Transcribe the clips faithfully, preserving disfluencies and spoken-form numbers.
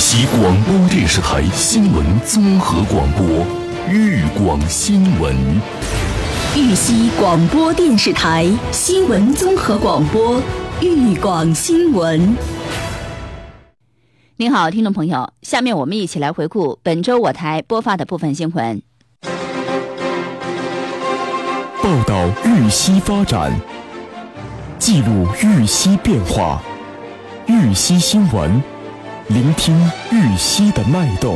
溪广播电视台新闻综合广播，豫广新闻。 豫西广播电视台新闻综合广播，豫广新闻。 您好，听众朋友，下面我们一起来回顾本周我台播发的部分新闻。 报道豫西发展，记录豫西变化，豫西新闻，聆听豫西的脉动。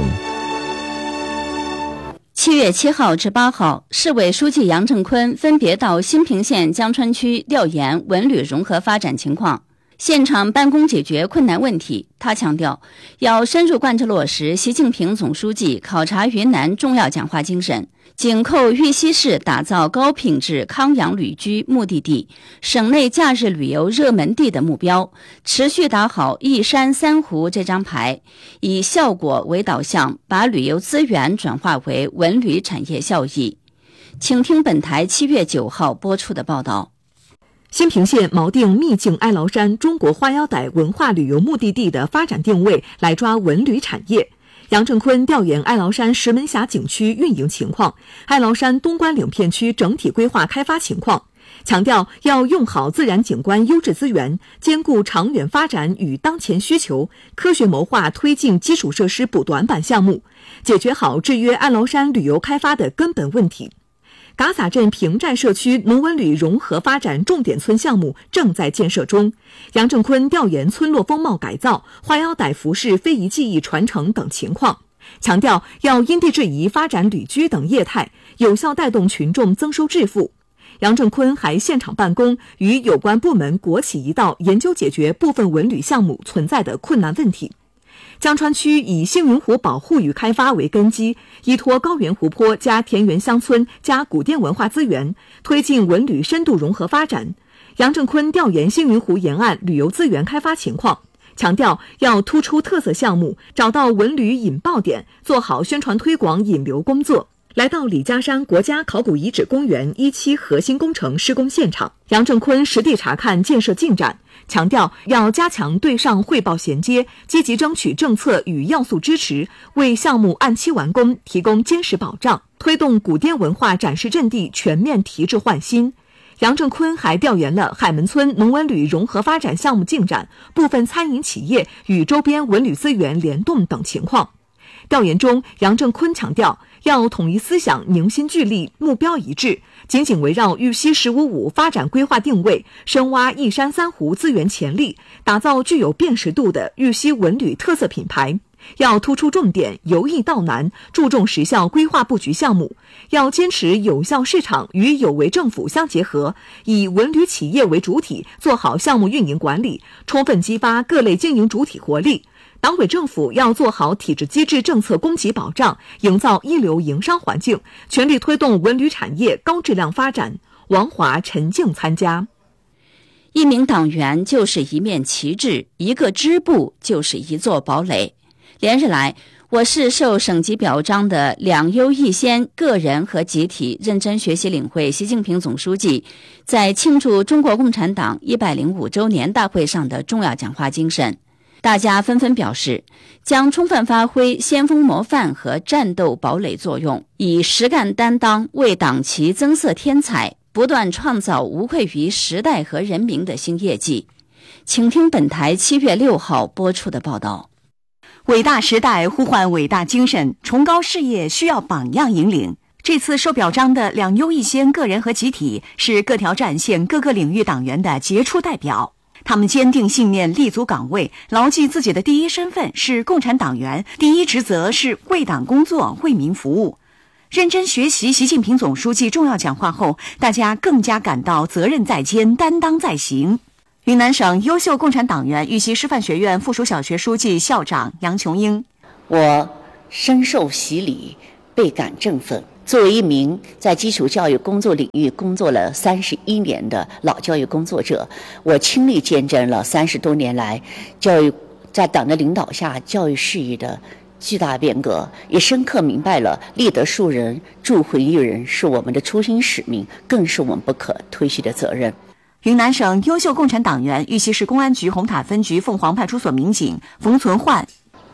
七月七号至八号，市委书记杨正昆分别到新平县江川区调研文旅融合发展情况，现场办公解决困难问题。他强调，要深入贯彻落实习近平总书记考察云南重要讲话精神，紧扣豫西市打造高品质康养旅居目的地、省内假日旅游热门地的目标，持续打好一山三湖这张牌，以效果为导向，把旅游资源转化为文旅产业效益。请听本台七月九号播出的报道。 新平县锚定秘境哀牢山中国花腰带文化旅游目的地的发展定位，来抓文旅产业。杨正昆调研哀牢山石门峡景区运营情况、哀牢山东关岭片区整体规划开发情况，强调要用好自然景观优质资源，兼顾长远发展与当前需求，科学谋划推进基础设施补短板项目，解决好制约哀牢山旅游开发的根本问题。嘎洒镇平寨社区农文旅融合发展重点村项目正在建设中。杨正昆调研村落风貌改造、花腰带服饰非遗技艺传承等情况，强调要因地制宜发展旅居等业态，有效带动群众增收致富。杨正昆还现场办公，与有关部门国企一道研究解决部分文旅项目存在的困难问题。江川区以星云湖保护与开发为根基，依托高原湖泊加田园乡村加古甸文化资源，推进文旅深度融合发展。杨正昆调研星云湖沿岸旅游资源开发情况，强调要突出特色项目，找到文旅引爆点，做好宣传推广引流工作。来到李家山国家考古遗址公园一期核心工程施工现场，杨正昆实地查看建设进展，强调要加强对上汇报衔接，积极争取政策与要素支持，为项目按期完工提供坚实保障，推动古滇文化展示阵地全面提质换新。杨正昆还调研了海门村农文旅融合发展项目进展、部分餐饮企业与周边文旅资源联动等情况。调研中，杨正昆强调要统一思想，凝心聚力，目标一致，紧紧围绕豫西十五五发展规划定位，深挖一山三湖资源潜力，打造具有辨识度的豫西文旅特色品牌。要突出重点，由易到难，注重实效规划布局项目，要坚持有效市场与有为政府相结合，以文旅企业为主体，做好项目运营管理，充分激发各类经营主体活力。党委政府要做好体制机制政策供给保障，营造一流营商环境，全力推动文旅产业高质量发展。王华、陈静参加。 一名党员就是一面旗帜，一个支部就是一座堡垒。连日来，我市受省级表彰的两优一先个人和集体认真学习领会习近平总书记在庆祝中国共产党一百零五周年大会上的重要讲话精神。大家纷纷表示，将充分发挥先锋模范和战斗堡垒作用，以实干担当为党旗增色添彩，不断创造无愧于时代和人民的新业绩。请听本台七月六号播出的报道。 伟大时代呼唤伟大精神，崇高事业需要榜样引领。这次受表彰的两优一先个人和集体，是各条战线各个领域党员的杰出代表。他们坚定信念，立足岗位，牢记自己的第一身份是共产党员，第一职责是为党工作、为民服务。认真学习习近平总书记重要讲话后，大家更加感到责任在肩，担当在行。云南省优秀共产党员、豫西师范学院附属小学书记、校长杨琼英。 我深受洗礼，倍感振奋。作为一名在基础教育工作领域工作了三十一年的老教育工作者，我亲历见证了三十多年来教育在党的领导下教育事业的巨大变革，也深刻明白了立德树人、助惠育人是我们的初心使命，更是我们不可推卸的责任。 云南省优秀共产党员、豫西市公安局红塔分局凤凰派出所民警冯存焕。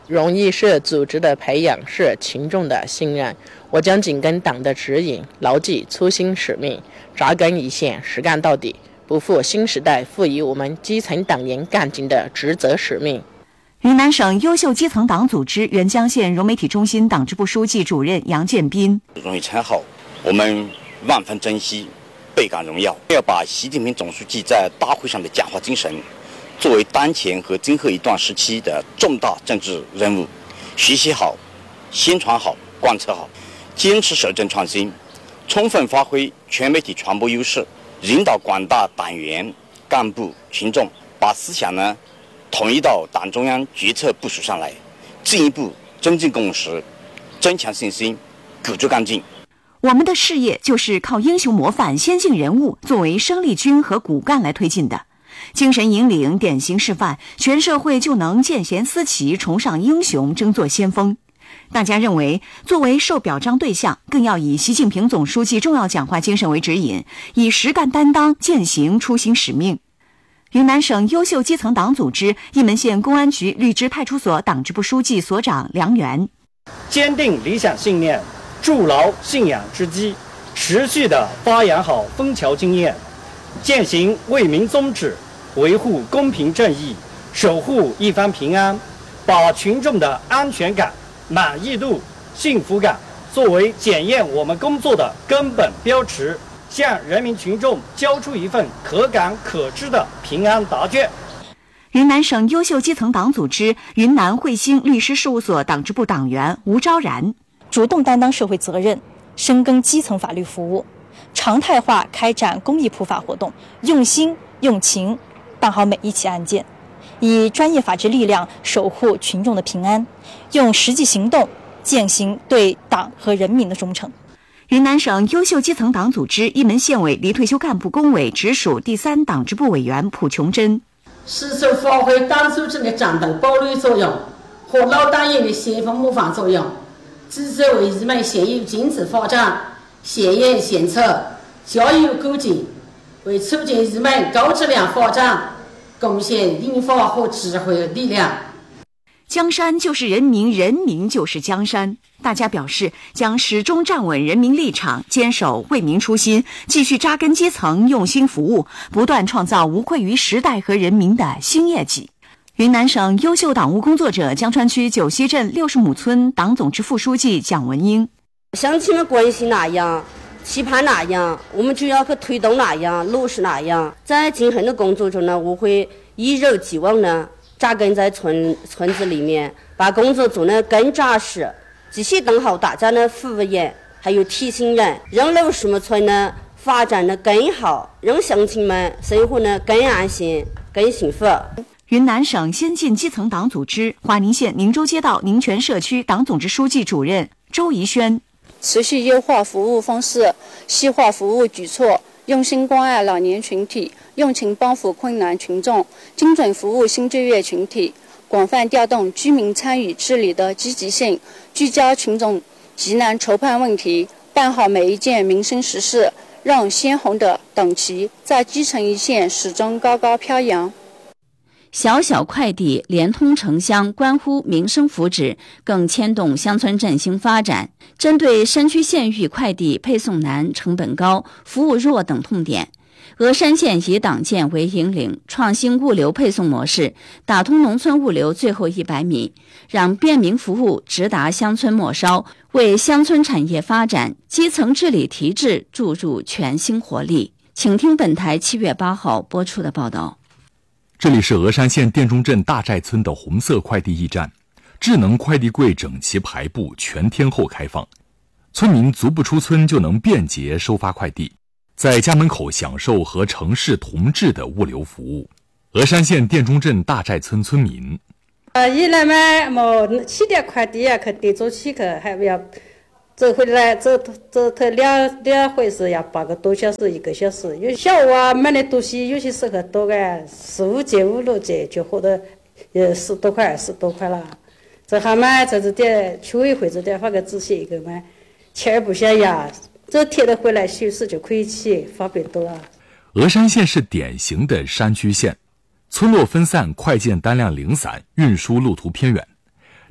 荣誉是组织的培养，是群众的信任。我将紧跟党的指引，牢记初心使命，扎根一线，实干到底，不负新时代赋予我们基层党员干警的职责使命。 云南省优秀基层党组织沅江县融媒体中心党支部书记主任杨建斌： 荣誉称号，我们万分珍惜，倍感荣耀。要把习近平总书记在大会上的讲话精神，作为当前和今后一段时期的重大政治任务，学习好、宣传好、贯彻好，坚持守正创新，充分发挥全媒体传播优势，引导广大党员、干部、群众把思想呢统一到党中央决策部署上来，进一步增进共识，增强信心，鼓足干劲。 我们的事业就是靠英雄模范、先进人物作为生力军和骨干来推进的。精神引领、典型示范，全社会就能见贤思齐，崇尚英雄，争做先锋。大家认为，作为受表彰对象，更要以习近平总书记重要讲话精神为指引，以实干担当践行初心使命。云南省优秀基层党组织义门县公安局绿植派出所党支部书记所长梁元： 坚定理想信念，筑牢信仰之基，持续地发扬好枫桥经验，践行为民宗旨，维护公平正义，守护一方平安，把群众的安全感、满意度、幸福感作为检验我们工作的根本标尺，向人民群众交出一份可感可知的平安答卷。 云南省优秀基层党组织云南汇兴律师事务所党支部党员吴昭然： 主动担当社会责任，深耕基层法律服务，常态化开展公益普法活动，用心用情办好每一起案件，以专业法治力量守护群众的平安，用实际行动践行对党和人民的忠诚。 云南省优秀基层党组织义门县委离退休干部工委直属第三党支部委员蒲琼珍： 实手发挥党组织的战斗堡垒作用和老党员的先锋模范作用，支持为义门县有经济发展、县研县策、教育改进，为促进义门高质量发展贡献灵法和智慧力量。 江山就是人民，人民就是江山。大家表示将始终站稳人民立场，坚守为民初心，继续扎根基层，用心服务，不断创造无愧于时代和人民的新业绩。云南省优秀党务工作者江川区九溪镇六十亩村党总支副书记蒋文英： 乡亲们关心哪样，期盼哪样，我们就要去推动哪样，落实哪样。在今后的工作中呢，我会一如既往呢扎根在村村子里面，把工作做得更扎实，继续当好大家的服务员还有提醒人，让六十亩村呢发展的更好，让乡亲们生活呢更安心更幸福。 云南省先进基层党组织华宁县宁州街道宁泉社区党总支书记主任周怡轩： 持续优化服务方式，细化服务举措，用心关爱老年群体，用情帮扶困难群众，精准服务新就业群体，广泛调动居民参与治理的积极性，聚焦群众急难愁盼问题，办好每一件民生实事，让鲜红的党旗在基层一线始终高高飘扬。 小小快递连通城乡，关乎民生福祉，更牵动乡村振兴发展。针对山区县域快递配送难、成本高、服务弱等痛点，峨山县以党建为引领，创新物流配送模式，打通农村物流最后一百米，让便民服务直达乡村末梢，为乡村产业发展、基层治理提质注入全新活力。请听本台七月八号播出的报道。 这里是峨山县店中镇大寨村的红色快递驿站，智能快递柜整齐排布，全天候开放，村民足不出村就能便捷收发快递，在家门口享受和城市同质的物流服务。峨山县店中镇大寨村村民： 呃，一来嘛，么起点快递啊，去店走起去，还不要走回来，走走头两两回是要八个多小时，一个小时。有小娃买的东西，有些时候多个四五节、五六节就花到呃十多块、二十多块了。这还买在这点区委会这点发个纸写一个嘛，钱儿不想要，这贴了回来休息就可以去，方便多了。 峨山县是典型的山区县，村落分散，快件单量零散，运输路途偏远。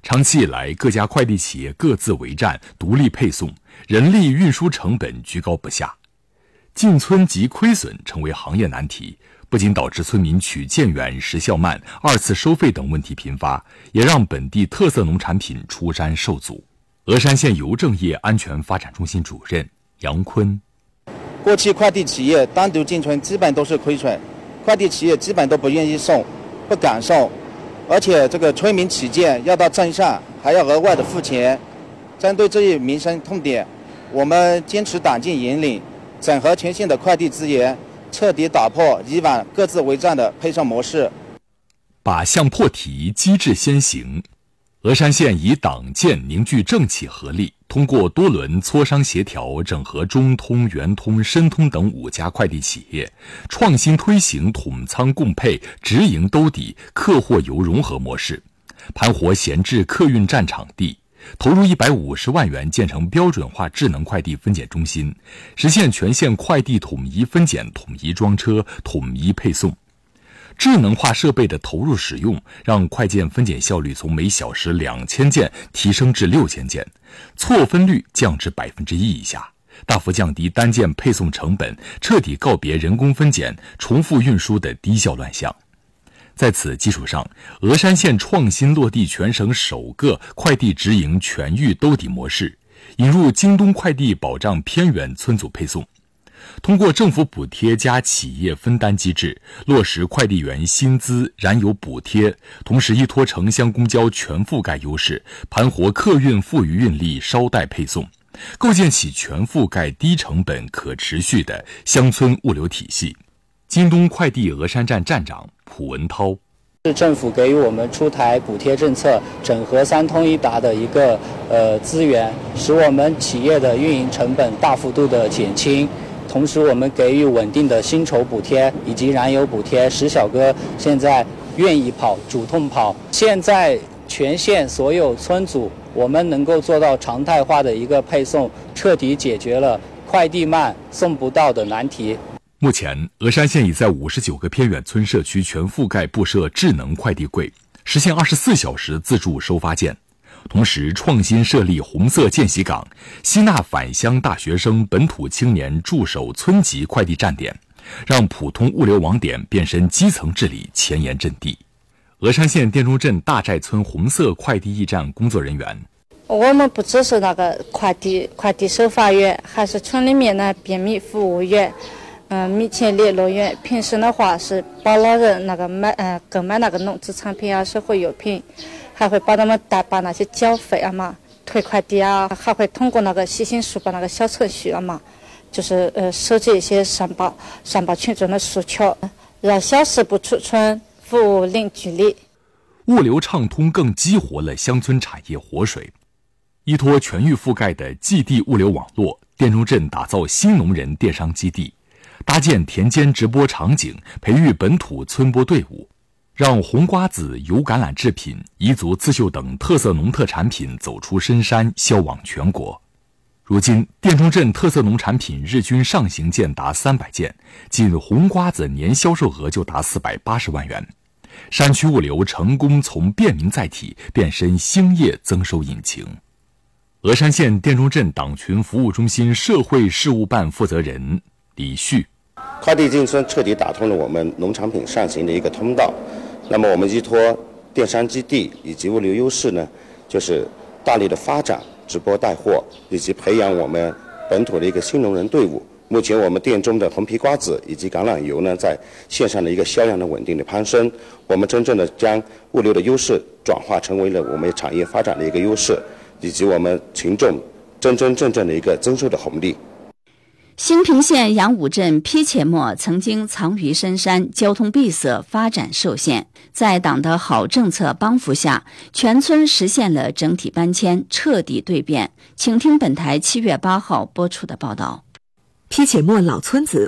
长期以来，各家快递企业各自为战，独立配送，人力运输成本居高不下，进村及亏损成为行业难题，不仅导致村民取件远、时效慢、二次收费等问题频发，也让本地特色农产品出山受阻。峨山县邮政业安全发展中心主任杨坤： 过去快递企业单独进村基本都是亏损，快递企业基本都不愿意送，不敢送。而且这个村民取件要到镇上还要额外的付钱。针对这一民生痛点，我们坚持党禁引领，整合全县的快递资源，彻底打破以往各自为战的配送模式， 靶向破题，机制先行。峨山县以党建凝聚政企合力，通过多轮磋商协调，整合中通、圆通、申通等五家快递企业，创新推行统仓共配、直营兜底、客货邮融合模式，盘活闲置客运站场地，投入一百五十万元建成标准化智能快递分拣中心，实现全县快递统一分拣、统一装车、统一配送。智能化设备的投入使用，让快件分拣效率从每小时两千件提升至六千件，错分率降至百分之一以下，大幅降低单件配送成本，彻底告别人工分拣、重复运输的低效乱象。在此基础上，峨山县创新落地全省首个快递直营全域兜底模式，引入京东快递保障偏远村组配送。通过政府补贴加企业分担机制，落实快递员薪资、燃油补贴，同时依托城乡公交全覆盖优势，盘活客运富余运力捎带配送，构建起全覆盖、低成本、可持续的乡村物流体系。京东快递峨山站站长蒲文涛： 市政府给予我们出台补贴政策，整合三通一达的一个呃资源，使我们企业的运营成本大幅度的减轻。同时，我们给予稳定的薪酬补贴以及燃油补贴，使小哥现在愿意跑、主动跑。现在全县所有村组，我们能够做到常态化的一个配送，彻底解决了快递慢、送不到的难题。 目前，峨山县已在五十九个偏远村社区全覆盖布设智能快递柜，实现二十四小时自助收发件。同时创新设立红色见习岗，吸纳返乡大学生、本土青年驻守村级快递站点，让普通物流网点变身基层治理前沿阵地。峨山县店中镇大寨村红色快递驿站工作人员： 我们不只是那个快递快递收发员，还是村里面的便民服务员，嗯、呃，密切联络员。平时的话是帮老人那个买呃购买那个农资产品啊、社会用品。还会帮他们代把那些缴费啊嘛，退快递啊，还会通过那个细心书把那个小程序啊嘛，就是呃收集一些上报上报群众的诉求，让小事不储存，服务零距离。 物流畅通更激活了乡村产业活水。依托全域覆盖的寄递物流网络，店中镇打造新农人电商基地，搭建田间直播场景，培育本土村播队伍，让红瓜子、油橄榄制品、彝族刺绣等特色农特产品走出深山，销往全国。如今，店中镇特色农产品日均上行件达三百件，仅红瓜子年销售额就达四百八十万元。山区物流成功从便民载体变身兴业增收引擎。峨山县店中镇党群服务中心社会事务办负责人李旭： 快递进村彻底打通了我们农产品上行的一个通道。那么我们依托电商基地以及物流优势呢，就是大力的发展直播带货，以及培养我们本土的一个新农人队伍。目前我们店中的红皮瓜子以及橄榄油呢，在线上的一个销量的稳定的攀升，我们真正的将物流的优势转化成为了我们产业发展的一个优势，以及我们群众真真正正的一个增收的红利。 兴平县杨武镇批且末曾经藏于深山，交通闭塞，发展受限。在党的好政策帮扶下，全村实现了整体搬迁，彻底蜕变。请听本台七月八号播出的报道。 批且末老村子